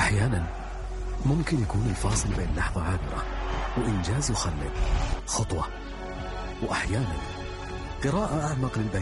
أحيانا ممكن يكون الفاصل بين لحظة عابرة وإنجاز يخلد خطوة، وأحيانا قراءة أعمق للبيان